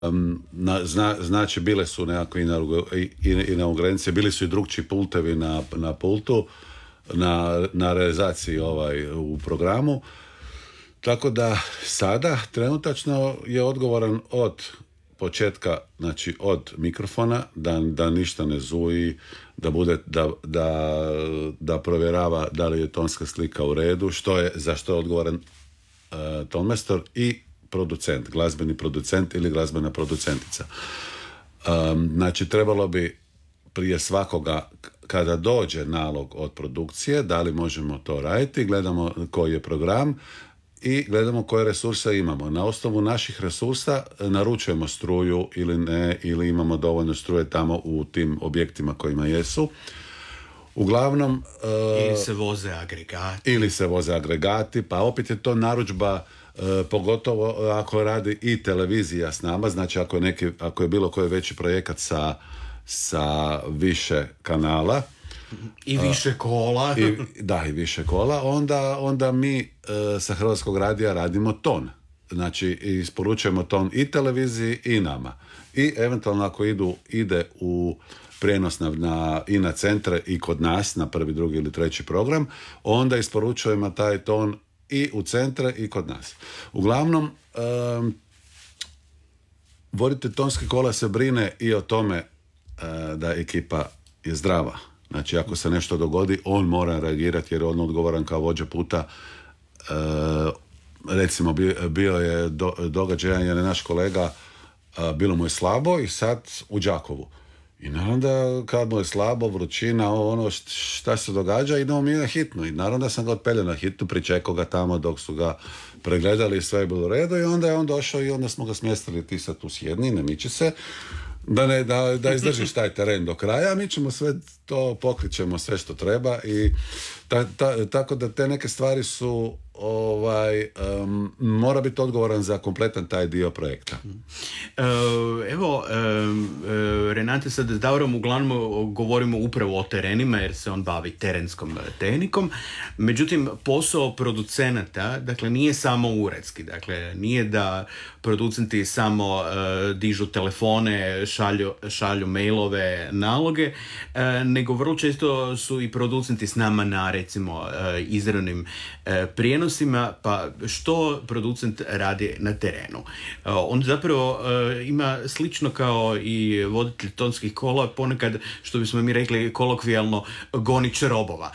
Znači bile su nekakve inaugurencije, bili su i drugčiji pultevi na pultu, na realizaciji u programu. Tako da sada trenutačno je odgovoran od početka, znači od mikrofona, da ništa ne zuji, da provjerava da li je tonska slika u redu, za što je odgovoran tonmajstor i producent, glazbeni producent ili glazbena producentica. Znači trebalo bi prije svakoga, kada dođe nalog od produkcije, da li možemo to raditi, gledamo koji je program i gledamo koje resurse imamo. Na osnovu naših resursa naručujemo struju ili ne, ili imamo dovoljno struje tamo u tim objektima kojima jesu. Uglavnom... Ili se voze agregati, pa opet je to narudžba, pogotovo ako radi i televizija s nama, znači ako je bilo koji veći projekat sa više kanala, i više kola. I više kola. Onda mi sa Hrvatskog radija radimo ton. Znači isporučujemo ton i televiziji i nama. I eventualno ako ide u prijenos i na centre i kod nas na prvi, drugi ili treći program, onda isporučujemo taj ton i u centre i kod nas. Uglavnom, voditelj tonske kola se brine i o tome da ekipa je zdrava. Znači, ako se nešto dogodi, on mora reagirati jer je on odgovoran kao vođa puta. Recimo, bio je događaj, jedan je naš kolega, bilo mu je slabo i sad u Đakovu. I naravno da kad mu je slabo, vrućina, šta se događa, idemo mi na hitnu. I naravno da sam ga otpeljao na hitnu, pričekao ga tamo dok su ga pregledali i sve je bilo u redu i onda je on došao i onda smo ga smjestili, ti sad tu sjedni, ne miči se, da izdržiš taj teren do kraja, mi ćemo sve to, pokrićemo sve što treba i tako da te neke stvari su mora biti odgovoran za kompletan taj dio projekta. Renate, sad s Davorom uglavnom govorimo upravo o terenima jer se on bavi terenskom tehnikom, međutim posao producenata, dakle nije samo uredski, dakle nije da producenti samo dižu telefone, šalju mailove, naloge, nego vrlo često su i producenti s nama na recimo izravnim prijenosima, pa što producent radi na terenu? On zapravo ima slično kao i voditelj tonskih kola, ponekad, što bismo mi rekli kolokvijalno, gonič robova.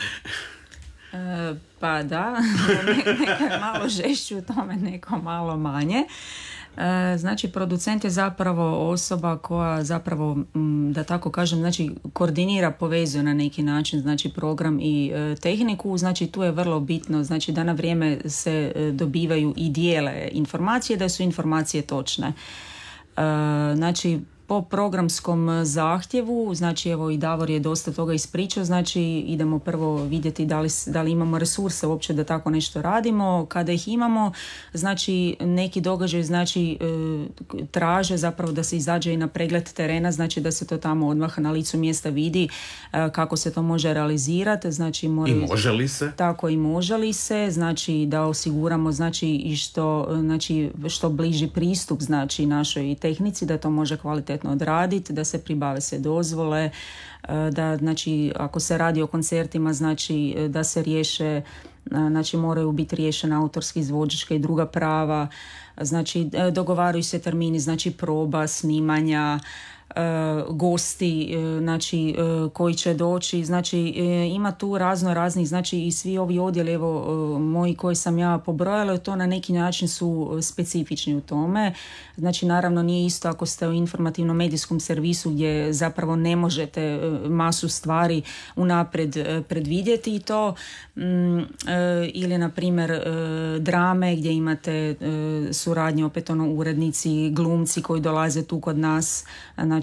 Pa da, neka malo žešću u tome, neko malo manje. Znači, producent je zapravo osoba koja zapravo, da tako kažem, znači koordinira, povezuje na neki način, znači program i tehniku. Znači, tu je vrlo bitno, znači da na vrijeme se dobivaju i dijele informacije, da su informacije točne. Znači, po programskom zahtjevu, znači evo i Davor je dosta toga ispričao, znači idemo prvo vidjeti da li imamo resurse uopće da tako nešto radimo. Kada ih imamo, znači neki događaj znači traže zapravo da se izađe i na pregled terena, znači da se to tamo odmah na licu mjesta vidi kako se to može realizirati. Znači, i može li se? Tako, i može li se, znači da osiguramo znači i što bliži pristup znači našoj tehnici, da to može kvalitetno odraditi, da se pribave se dozvole, da znači ako se radi o koncertima znači da se riješe, znači moraju biti riješena autorska, izvođačka i druga prava, znači dogovaraju se termini znači proba, snimanja, gosti znači koji će doći, znači ima tu raznih, znači i svi ovi odjeli evo moji koji sam ja pobrojala, to na neki način su specifični u tome. Znači naravno nije isto ako ste u informativnom medijskom servisu gdje zapravo ne možete masu stvari unaprijed predvidjeti i to ili na primjer drame gdje imate suradnje opet urednici, glumci koji dolaze tu kod nas, znači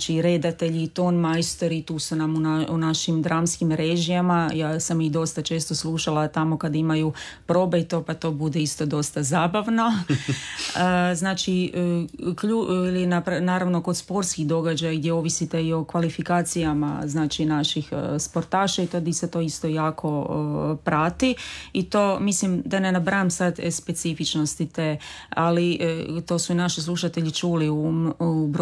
znači redatelji, ton majstori, tu su nam u našim dramskim režijama, ja sam ih dosta često slušala tamo kad imaju probe i to, pa to bude isto dosta zabavno. Znači, ili naravno kod sportskih događaja gdje ovisite i o kvalifikacijama znači naših sportaša i to di se to isto jako prati i to mislim da ne nabrajam sad specifičnosti te, ali to su i naši slušatelji čuli u